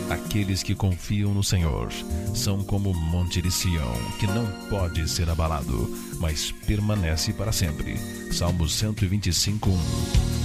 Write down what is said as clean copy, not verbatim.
Aqueles que confiam no Senhor são como o monte de Sião, que não pode ser abalado, mas permanece para sempre. Salmos 125:1.